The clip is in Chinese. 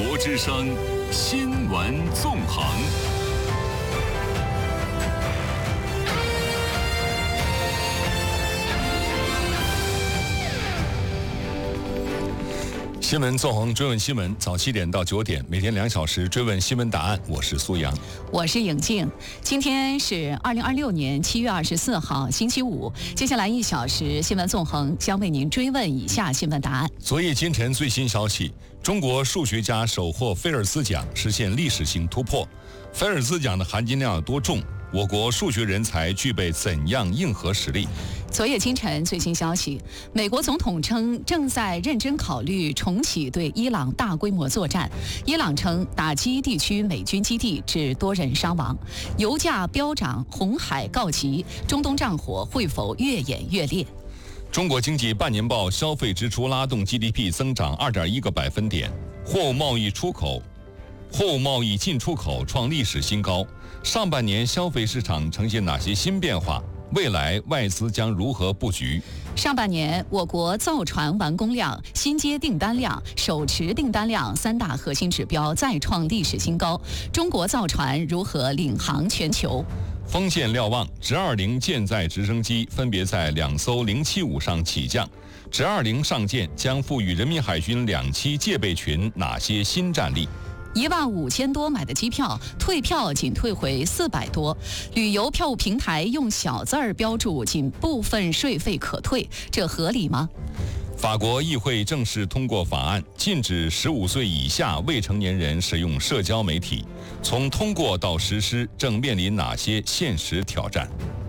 活之声新闻纵横。新闻纵横追问新闻，早7点到9点，每天2小时追问新闻答案。我是苏阳， 我是颖静。今天是2026年7月24号，星期五。接下来1小时，新闻纵横将为您追问以下新闻答案。 昨夜今晨最新消息，中国数学家首获菲尔兹奖，实现历史性突破。菲尔兹奖的含金量有多重？我国数学人才具备怎样硬核实力？ 昨夜今晨最新消息，美国总统称正在认真考虑重启对伊朗大规模作战。伊朗称打击地区美军基地致多人伤亡。油价飙涨，红海告急，中东战火会否越演越烈？ 中国经济半年报消费支出拉动 GDP 增长2.1个百分点，货物贸易进出口创历史新高。上半年消费市场呈现哪些新变化？未来外资将如何布局？ 上半年，我国造船完工量、新接订单量、手持订单量3大核心指标再创历史新高。中国造船如何领航全球？ 锋线瞭望，直20舰载直升机分别在2艘075上起降。直20上舰将赋予人民海军2栖戒备群哪些新战力 ？15000多买的机票，退票仅退回400多。旅游票务平台用小字儿标注仅部分税费可退，这合理吗？ 法国议会正式通过法案，禁止15岁以下未成年人使用社交媒体。从通过到实施，正面临哪些现实挑战？